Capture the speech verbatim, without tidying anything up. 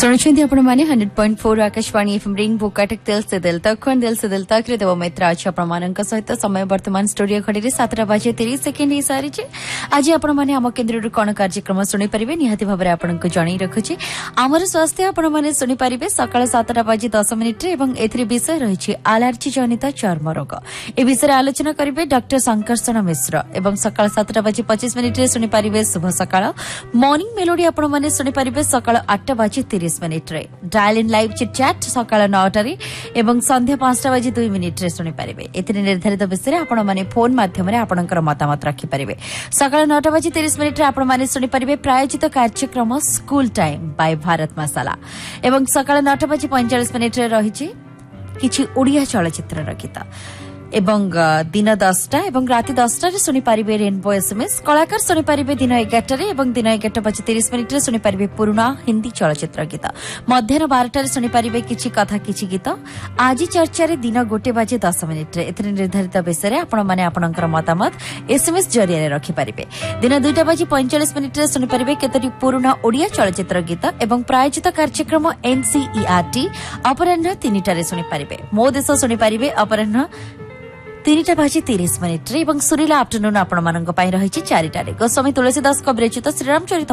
सुनिछन्ति आपण माने hundred point four Akashvani FM rainbow Cuttack दिल से दिल तक खन दिल से दिल तक रे देव मित्र आज आपण मानक सहित समय वर्तमान स्टूडियो घड़ी रे सातटा बाजे तीस सेकेंड ही सारी छे आज आपण माने हम केंद्र रे कोन कार्यक्रम सुनि परिबे निहाती भाबरे आपण को जणी रखुची हमर स्वास्थ्य आपण माने सुनि परिबे सकाळ सातटा बाजे दस मिनिट रे एवं एथि विषय रही छे एलर्जी जनित चर्म रोग ए विषय आलोचना करिवे डॉक्टर शंकरसन मिश्र एवं सकाळ सातटा बाजे पच्चीस मिनिट रे सुनि परिबे शुभ सकाळ मॉर्निंग मेलोडी आपण माने सुनि परिबे सकाळ आठ बाजे तीस मिनिट रे dial in live chit chat सकाळ नौ रे एवं संध्या पाँच बाजे दो मिनिट रे सुनि परिबे एथि निर्धारित विषय आपण माने फोन माध्यम रे आपणकर मतामत राखि परिबे सकाळ नौ बाजे तीस मिनिट रे आपण माने सुनि परिबे प्रायोजित कार्यक्रम स्कूल टाइम बाय भारत मसाला एवं सकाळ नौ बाजे पैंतालीस मिनिट रे रहिछि किछि ओडिया चलचित्र गीत एवं दिन दसटा एवं राति दसटा रे सुनि पारिबे रेनबो एसएमएस कलाकार सुनि पारिबे दिन एगारटा रे एवं दिन एगारटा बजे तीस मिनिट रे सुनि पारिबे पुराना हिंदी चलचित्र गीत मध्याह्न बारटा रे सुनि पारिबे किछि कथा किछि गीत आज चर्चा रे दिन गोटे बजे दस मिनिट रे एथि निर्धारित विषय रे आपण माने आपणकर मतामत एसएमएस जरिया रे रखि पारिबे दिन दुईटा बजे पैंतालीस मिनिट रे सुनि पारिबे केतोटी पुराना ओडिया चलचित्र गीत एवं प्रायोजित कार्यक्रम एनसीईआरटी अपराह्न तीनटा रे सुनि पारिबे मो देश सुनि पारिबे अपराह्न तीनटा बाजे तीस मिनिट रे एवं सुरीला आफ्टरनून आपण मानक पई रहिछि चारिटा रे गोस्वामी तुलसीदास कविरचित श्रीराम चरित